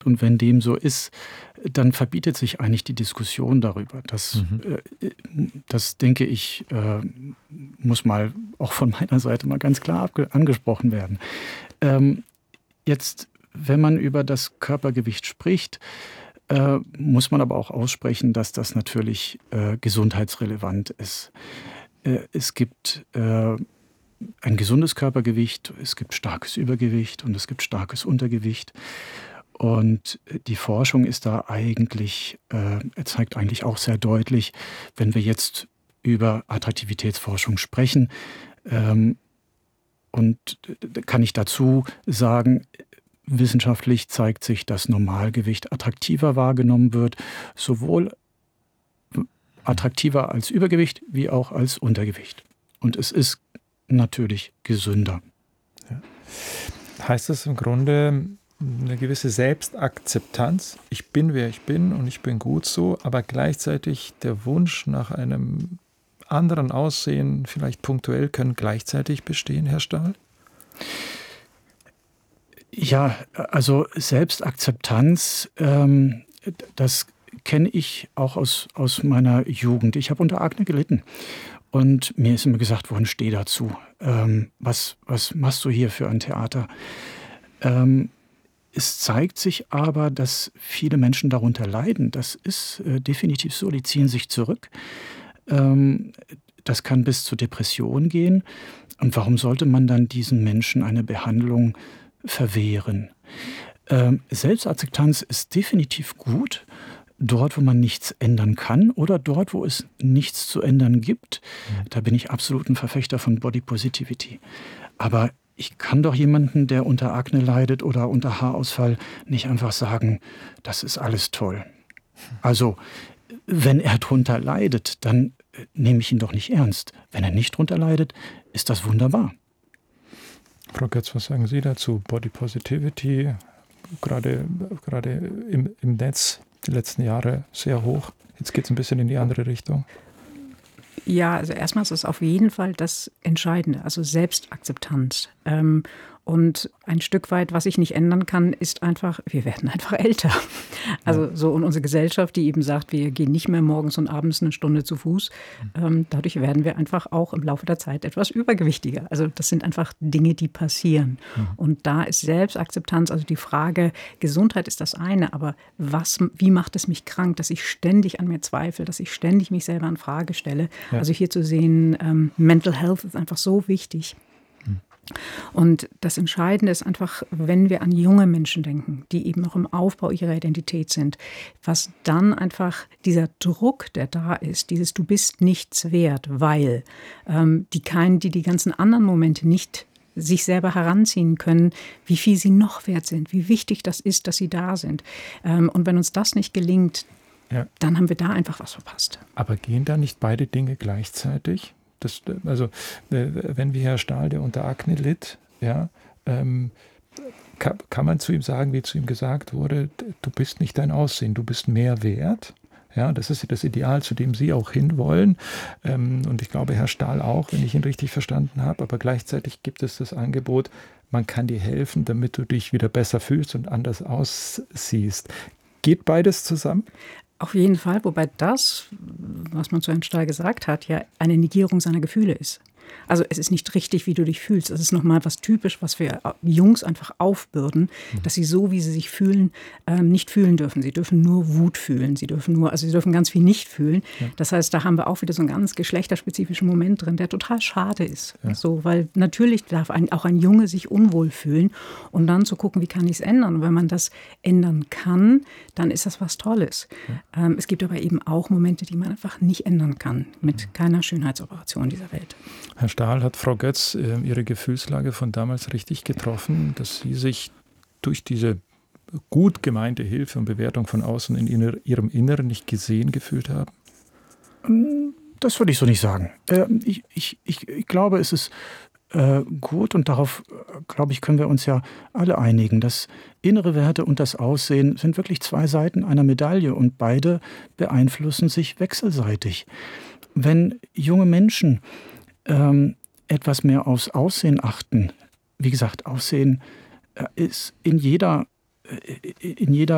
Und wenn dem so ist, dann verbietet sich eigentlich die Diskussion darüber. Das denke ich, muss mal auch von meiner Seite mal ganz klar angesprochen werden. Jetzt, wenn man über das Körpergewicht spricht, muss man aber auch aussprechen, dass das natürlich gesundheitsrelevant ist. Es gibt ein gesundes Körpergewicht, es gibt starkes Übergewicht und es gibt starkes Untergewicht. Und die Forschung ist da eigentlich, zeigt eigentlich auch sehr deutlich, wenn wir jetzt über Attraktivitätsforschung sprechen. Und da kann ich dazu sagen, wissenschaftlich zeigt sich, dass Normalgewicht attraktiver wahrgenommen wird, sowohl attraktiver als Übergewicht wie auch als Untergewicht. Und es ist natürlich gesünder. Ja. Heißt das im Grunde eine gewisse Selbstakzeptanz? Ich bin, wer ich bin und ich bin gut so, aber gleichzeitig der Wunsch nach einem anderen Aussehen, vielleicht punktuell, können gleichzeitig bestehen, Herr Stahl? Ja, also Selbstakzeptanz, das kenne ich auch aus meiner Jugend. Ich habe unter Akne gelitten und mir ist immer gesagt worden, steh dazu. Was machst du hier für ein Theater? Es zeigt sich aber, dass viele Menschen darunter leiden. Das ist definitiv so, die ziehen sich zurück. Das kann bis zur Depression gehen. Und warum sollte man dann diesen Menschen eine Behandlung verwehren? Selbstakzeptanz ist definitiv gut, dort, wo man nichts ändern kann oder dort, wo es nichts zu ändern gibt. Da bin ich absolut ein Verfechter von Body Positivity. Aber ich kann doch jemanden, der unter Akne leidet oder unter Haarausfall, nicht einfach sagen, das ist alles toll. Also, wenn er drunter leidet, dann nehme ich ihn doch nicht ernst. Wenn er nicht drunter leidet, ist das wunderbar. Frau Götz, was sagen Sie dazu? Body Positivity, gerade im Netz, die letzten Jahre sehr hoch. Jetzt geht es ein bisschen in die andere Richtung. Ja, also erstmal ist es auf jeden Fall das Entscheidende, also Selbstakzeptanz. Und ein Stück weit, was ich nicht ändern kann, ist einfach, wir werden einfach älter. Also so in unserer Gesellschaft, die eben sagt, wir gehen nicht mehr morgens und abends eine Stunde zu Fuß. Dadurch werden wir einfach auch im Laufe der Zeit etwas übergewichtiger. Also das sind einfach Dinge, die passieren. Und da ist Selbstakzeptanz, also die Frage, Gesundheit ist das eine, aber wie macht es mich krank, dass ich ständig an mir zweifle, dass ich ständig mich selber in Frage stelle. Ja. Also hier zu sehen, Mental Health ist einfach so wichtig. Und das Entscheidende ist einfach, wenn wir an junge Menschen denken, die eben noch im Aufbau ihrer Identität sind, was dann einfach dieser Druck, der da ist, dieses Du bist nichts wert, weil die ganzen anderen Momente nicht sich selber heranziehen können, wie viel sie noch wert sind, wie wichtig das ist, dass sie da sind. Und wenn uns das nicht gelingt, dann haben wir da einfach was verpasst. Aber gehen da nicht beide Dinge gleichzeitig? Wenn wie Herr Stahl, der unter Akne litt, kann man zu ihm sagen, wie zu ihm gesagt wurde, du bist nicht dein Aussehen, du bist mehr wert. Ja, das ist das Ideal, zu dem Sie auch hinwollen. Und ich glaube, Herr Stahl auch, wenn ich ihn richtig verstanden habe. Aber gleichzeitig gibt es das Angebot, man kann dir helfen, damit du dich wieder besser fühlst und anders aussiehst. Geht beides zusammen? Auf jeden Fall, wobei das, was man zu Herrn Stahl gesagt hat, ja eine Negierung seiner Gefühle ist. Also es ist nicht richtig, wie du dich fühlst. Das ist nochmal was typisch, was wir Jungs einfach aufbürden, dass sie so, wie sie sich fühlen, nicht fühlen dürfen. Sie dürfen nur Wut fühlen. Sie dürfen ganz viel nicht fühlen. Ja. Das heißt, da haben wir auch wieder so einen ganz geschlechterspezifischen Moment drin, der total schade ist. Ja. So, weil natürlich darf auch ein Junge sich unwohl fühlen und dann zu gucken, wie kann ich es ändern. Und wenn man das ändern kann, dann ist das was Tolles. Ja. Es gibt aber eben auch Momente, die man einfach nicht ändern kann, mit keiner Schönheitsoperation dieser Welt. Herr Stahl, hat Frau Götz Ihre Gefühlslage von damals richtig getroffen, dass Sie sich durch diese gut gemeinte Hilfe und Bewertung von außen in Ihrem Inneren nicht gesehen gefühlt haben? Das würde ich so nicht sagen. Ich glaube, es ist gut und darauf, glaube ich, können wir uns ja alle einigen. Das innere Werte und das Aussehen sind wirklich zwei Seiten einer Medaille und beide beeinflussen sich wechselseitig. Wenn junge Menschen etwas mehr aufs Aussehen achten. Wie gesagt, Aussehen ist in jeder